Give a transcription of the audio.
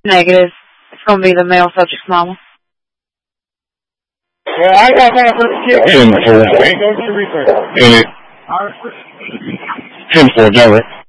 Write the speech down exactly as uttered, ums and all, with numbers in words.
Negative. It's going to be the male subject's mama. Well, I got that for the kid. ten four. Go to the research. Any? ten four, direct.